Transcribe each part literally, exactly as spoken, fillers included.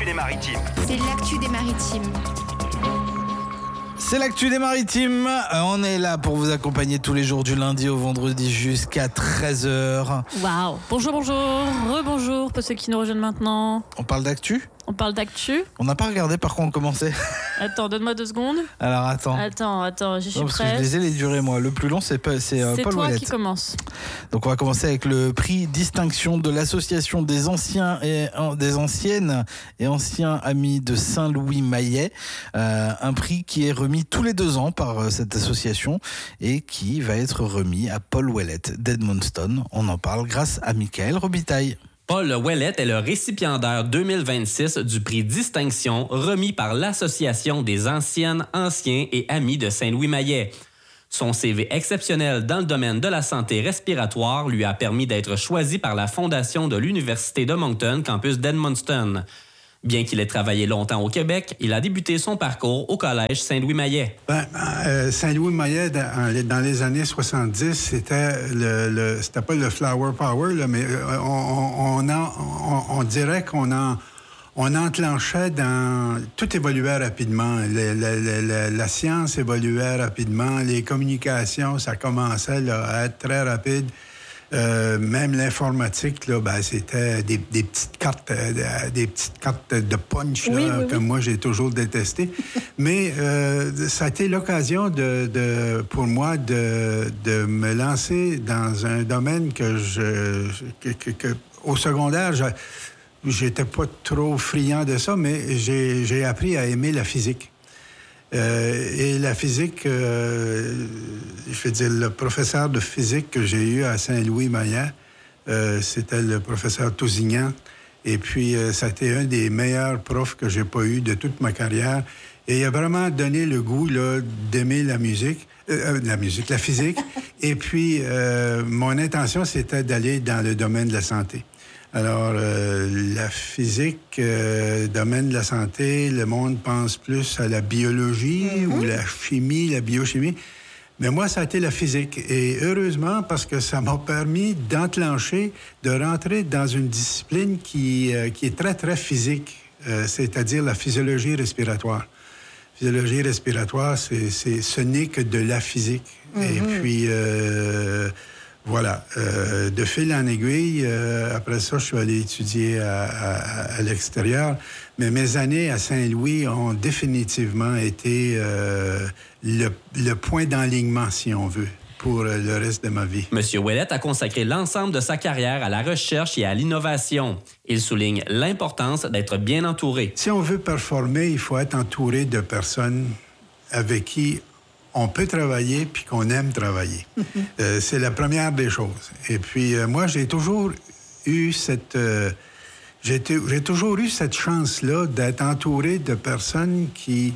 des Maritimes. C'est l'actu des Maritimes. C'est l'actu des Maritimes. On est là pour vous accompagner tous les jours du lundi au vendredi jusqu'à treize heures. Waouh. Bonjour, bonjour, rebonjour pour ceux qui nous rejoignent maintenant. On parle d'actu ? On parle d'actu. On n'a pas regardé par quoi on commençait. Attends, donne-moi deux secondes. Alors attends. Attends, attends, j'y suis non, parce prête. que je les ai les durées moi. Le plus long c'est, c'est, euh, c'est Paul toi Ouellet. qui commence. Donc on va commencer avec le prix distinction de l'association des anciens et des anciennes et anciens amis de Saint-Louis-Maillet. Euh, un prix qui est remis tous les deux ans par euh, cette association et qui va être remis à Paul Ouellet d'Edmundston. On en parle grâce à Michael Robitaille. Paul Ouellet est le récipiendaire deux mille vingt-six du prix Distinction remis par l'Association des anciennes, anciens et amis de Saint-Louis-Maillet. Son C V exceptionnel dans le domaine de la santé respiratoire lui a permis d'être choisi par la Fondation de l'Université de Moncton, campus d'Edmundston. Bien qu'il ait travaillé longtemps au Québec, il a débuté son parcours au Collège Saint-Louis-Maillet. Ben, euh, Saint-Louis-Maillet, dans, dans les années soixante-dix, c'était le, le c'était pas le Flower Power, là, mais on, on, on, en, on, on dirait qu'on en, on enclenchait dans... Tout évoluait rapidement. Le, le, le, le, la science évoluait rapidement. Les communications, ça commençait là, à être très rapide. Euh, même l'informatique, là, ben, c'était des, des petites cartes, euh, des petites cartes de punch, oui, là, oui, que oui. moi j'ai toujours détesté. Mais euh, ça a été l'occasion de, de, pour moi de, de me lancer dans un domaine que je, que, que, que au secondaire, je, j'étais pas trop friand de ça, mais j'ai, j'ai appris à aimer la physique. Euh, et la physique, euh, je veux dire, le professeur de physique que j'ai eu à Saint-Louis-Maillet, euh, c'était le professeur Tousignan. Et puis, euh, ça a été un des meilleurs profs que j'ai pas eu de toute ma carrière. Et il a vraiment donné le goût là, d'aimer la musique, euh, la musique, la physique. Et puis, euh, mon intention, c'était d'aller dans le domaine de la santé. Alors, euh, la physique, euh, domaine de la santé, le monde pense plus à la biologie mm-hmm. ou la chimie, la biochimie. Mais moi, ça a été la physique. Et heureusement, parce que ça m'a permis d'enclencher, de rentrer dans une discipline qui, euh, qui est très, très physique, euh, c'est-à-dire la physiologie respiratoire. Physiologie respiratoire, c'est, c'est, ce n'est que de la physique. Mm-hmm. Et puis... Euh, Voilà. Euh, de fil en aiguille, euh, après ça, je suis allé étudier à, à, à l'extérieur. Mais mes années à Saint-Louis ont définitivement été euh, le, le point d'enlignement, si on veut, pour le reste de ma vie. M. Ouellet a consacré l'ensemble de sa carrière à la recherche et à l'innovation. Il souligne l'importance d'être bien entouré. Si on veut performer, il faut être entouré de personnes avec qui on peut travailler puis qu'on aime travailler. Mm-hmm. Euh, c'est la première des choses. Et puis, euh, moi, j'ai toujours eu cette... Euh, j'ai, t- j'ai toujours eu cette chance-là d'être entouré de personnes qui...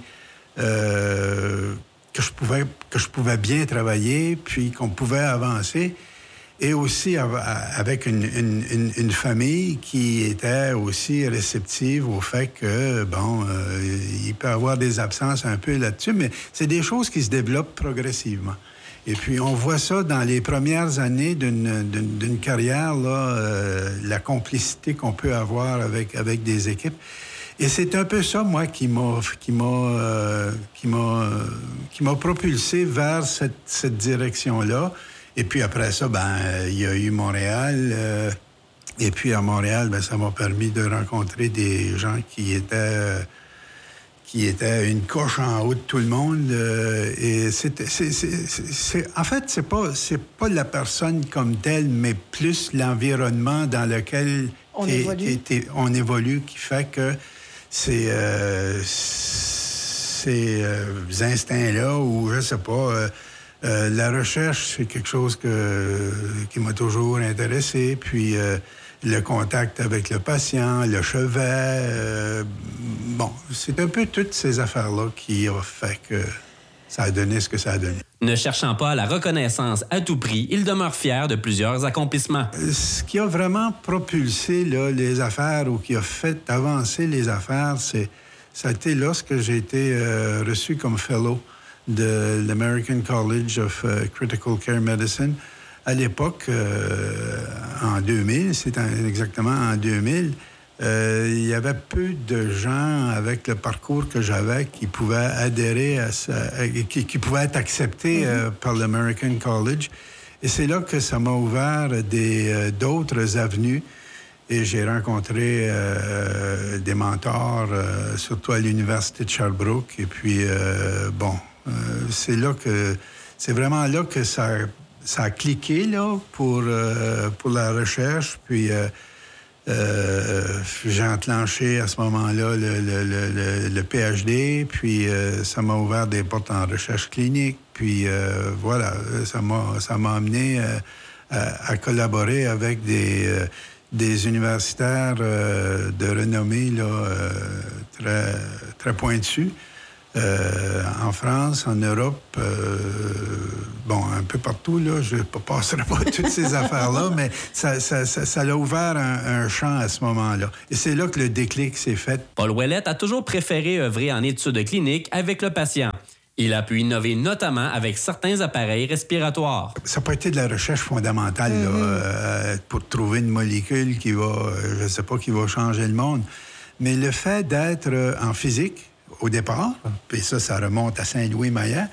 Euh, que je pouvais, que je pouvais bien travailler, puis qu'on pouvait avancer. Et aussi avec une, une, une, une famille qui était aussi réceptive au fait que, bon, euh, il peut y avoir des absences un peu là-dessus, mais c'est des choses qui se développent progressivement. Et puis, on voit ça dans les premières années d'une, d'une, d'une carrière, là, euh, la complicité qu'on peut avoir avec, avec des équipes. Et c'est un peu ça, moi, qui m'a, qui m'a, euh, qui m'a, euh, qui m'a propulsé vers cette, cette direction-là. Et puis après ça, ben, il y a eu Montréal. Euh, et puis à Montréal, ben, ça m'a permis de rencontrer des gens qui étaient, euh, qui étaient une coche en haut de tout le monde. Euh, et c'est, c'est, c'est, c'est, en fait, c'est pas, c'est pas la personne comme telle, mais plus l'environnement dans lequel on, est, évolue. Est, est, on évolue, qui fait que c'est, euh, ces euh, instincts-là, ou je sais pas. Euh, Euh, la recherche, c'est quelque chose que, qui m'a toujours intéressé. Puis euh, le contact avec le patient, le chevet. Euh, bon, c'est un peu toutes ces affaires-là qui ont fait que ça a donné ce que ça a donné. Ne cherchant pas la reconnaissance à tout prix, il demeure fier de plusieurs accomplissements. Ce qui a vraiment propulsé là, les affaires ou qui a fait avancer les affaires, c'est, ça a été lorsque j'ai été euh, reçu comme fellow de l'American College of uh, Critical Care Medicine. À l'époque, euh, en deux mille, c'est en, exactement en deux mille, euh, il y avait peu de gens avec le parcours que j'avais qui pouvaient adhérer à ça, qui, qui pouvaient être acceptés mm-hmm. euh, par l'American College. Et c'est là que ça m'a ouvert des, euh, d'autres avenues. Et j'ai rencontré euh, des mentors, euh, surtout à l'Université de Sherbrooke. Et puis, euh, bon, euh, c'est là que... C'est vraiment là que ça, ça a cliqué, là, pour, euh, pour la recherche. Puis, euh, euh, j'ai enclenché à ce moment-là le, le, le, le P H D. Puis, euh, ça m'a ouvert des portes en recherche clinique. Puis, euh, voilà, ça m'a, ça m'a amené euh, à, à collaborer avec des... Euh, des universitaires euh, de renommée là, euh, très, très pointus euh, en France, en Europe, euh, bon, un peu partout. Là, je ne passerai pas toutes ces affaires-là, mais ça, ça, ça, ça a ouvert un, un champ à ce moment-là. Et c'est là que le déclic s'est fait. Paul Ouellette a toujours préféré œuvrer en études cliniques avec le patient. Il a pu innover notamment avec certains appareils respiratoires. Ça n'a pas été de la recherche fondamentale mm-hmm. là, euh, pour trouver une molécule qui va, euh, je ne sais pas, qui va changer le monde. Mais le fait d'être euh, en physique, au départ, puis ça, ça remonte à Saint-Louis-Maillet,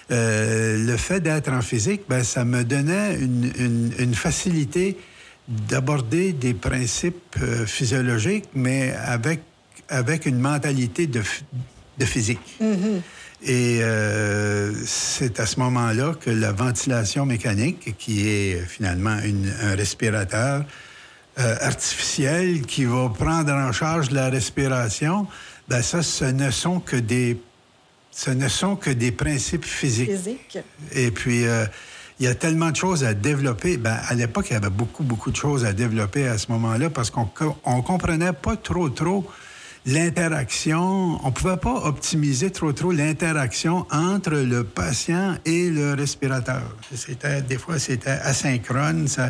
euh, le fait d'être en physique, ben, ça me donnait une, une, une facilité d'aborder des principes euh, physiologiques, mais avec, avec une mentalité de, de physique. Mm-hmm. Et euh, c'est à ce moment-là que la ventilation mécanique, qui est finalement une, un respirateur euh, artificiel qui va prendre en charge la respiration, ben ça, ce ne sont que des, ce ne sont que des principes physiques. Physique. Et puis, euh, il y a tellement de choses à développer. Ben, à l'époque, il y avait beaucoup, beaucoup de choses à développer à ce moment-là parce qu'on ne comprenait pas trop, trop l'interaction, on ne pouvait pas optimiser trop, trop l'interaction entre le patient et le respirateur. C'était, des fois, c'était asynchrone. Ça,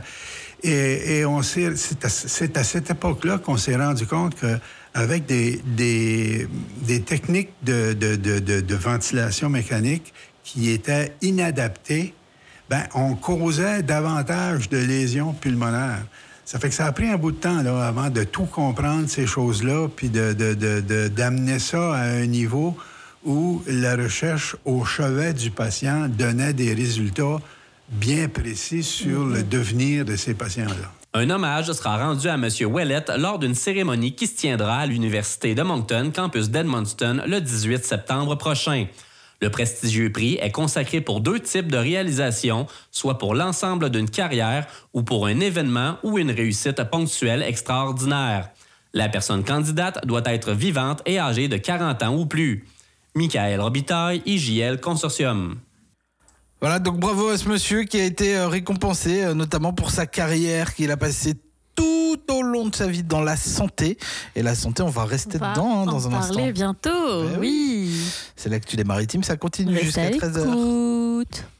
et, et on s'est, c'est, à, c'est à cette époque-là qu'on s'est rendu compte qu'avec des, des, des techniques de, de, de, de, de ventilation mécanique qui étaient inadaptées, ben, on causait davantage de lésions pulmonaires. Ça fait que ça a pris un bout de temps là, avant de tout comprendre, ces choses-là, puis de, de, de, de, d'amener ça à un niveau où la recherche au chevet du patient donnait des résultats bien précis sur mm-hmm. le devenir de ces patients-là. Un hommage sera rendu à M. Ouellette lors d'une cérémonie qui se tiendra à l'Université de Moncton, campus d'Edmundston, le dix-huit septembre prochain. Le prestigieux prix est consacré pour deux types de réalisations, soit pour l'ensemble d'une carrière ou pour un événement ou une réussite ponctuelle extraordinaire. La personne candidate doit être vivante et âgée de quarante ans ou plus. Michael Robitaille, I J L Consortium. Voilà, donc bravo à ce monsieur qui a été récompensé, notamment pour sa carrière qu'il a passée tout au long de sa vie dans la santé. Et la santé, on va rester on va dedans hein, dans un instant. On va en parler bientôt, ben oui. C'est l'actu des maritimes, ça continue Reste jusqu'à treize heures. Écoute.